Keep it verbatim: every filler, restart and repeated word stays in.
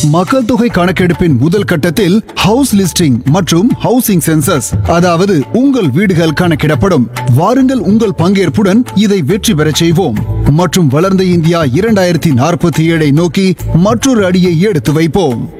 மக்கள் தொகை கணக்கெடுப்பின் முதல் கட்டத்தில் ஹவுஸ் லிஸ்டிங் மற்றும் ஹவுசிங் சென்சஸ், அதாவது உங்கள் வீடுகள் கணக்கிடப்படும். வாருங்கள், உங்கள் பங்கேற்புடன் இதை வெற்றி பெறச் செய்வோம் மற்றும் வளர்ந்த இந்தியா இரண்டாயிரத்தி நாற்பத்தி ஏழை நோக்கி மற்றொரு அடியை எடுத்து வைப்போம்.